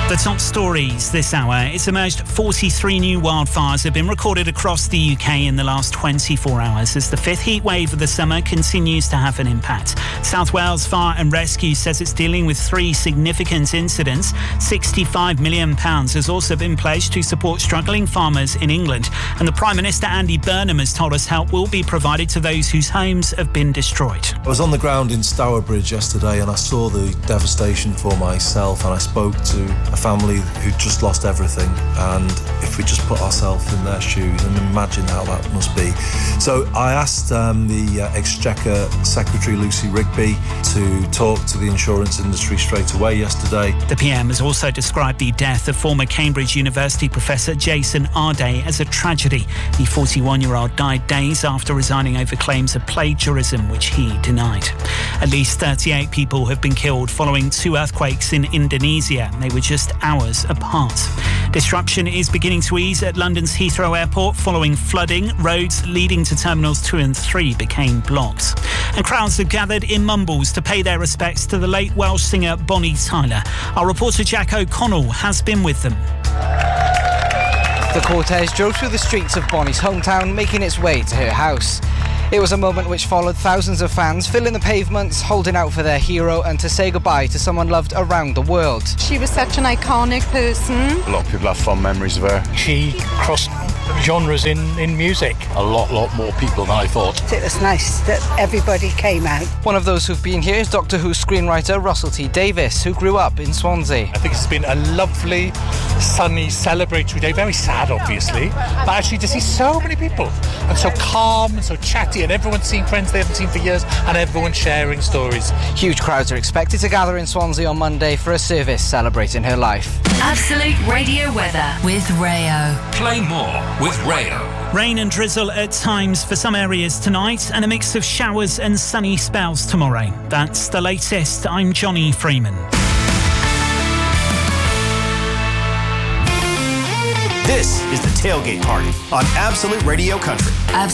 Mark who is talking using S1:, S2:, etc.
S1: The top stories this hour. It's emerged 43 new wildfires have been recorded across the UK in the last 24 hours as the fifth heat wave of the summer continues to have an impact. South Wales Fire and Rescue says it's dealing with 3 significant incidents. £65 million has also been pledged to support struggling farmers in England. And the Prime Minister Andy Burnham has told us help will be provided to those whose homes have been destroyed.
S2: I was on the ground in Stourbridge yesterday and I saw the devastation for myself, and I spoke to a family who just lost everything, and if we just put ourselves in their shoes and imagine how that must be. So I asked the Exchequer Secretary Lucy Rigby to talk to the insurance industry straight away yesterday.
S1: The PM has also described the death of former Cambridge University professor Jason Arday as a tragedy. The 41-year-old died days after resigning over claims of plagiarism, which he denied. At least 38 people have been killed following 2 earthquakes in Indonesia. They were just hours apart. Disruption is beginning to ease at London's Heathrow Airport following flooding. Roads leading to Terminals 2 and 3 became blocked. And crowds have gathered in Mumbles to pay their respects to the late Welsh singer Bonnie Tyler. Our reporter Jack O'Connell has been with them.
S3: The cortege drove through the streets of Bonnie's hometown, making its way to her house. It was a moment which followed thousands of fans filling the pavements, holding out for their hero and to say goodbye to someone loved around the world.
S4: She was such an iconic person.
S5: A lot of people have fond memories of her.
S6: She crossed genres in music.
S7: A lot more people than I thought.
S8: It was nice that everybody came out.
S3: One of those who've been here is Doctor Who screenwriter Russell T Davies, who grew up in Swansea.
S6: I think it's been a lovely, sunny, celebratory day. Very sad, obviously, but actually to see so many people and so calm and so chatty, and everyone seeing friends they haven't seen for years, and everyone sharing stories.
S3: Huge crowds are expected to gather in Swansea on Monday for a service celebrating her life.
S9: Absolute Radio weather with Rayo.
S10: Play more with Rayo.
S1: Rain and drizzle at times for some areas tonight, and a mix of showers and sunny spells tomorrow. That's the latest. I'm Johnny Freeman.
S11: This is the Tailgate Party on Absolute Radio Country.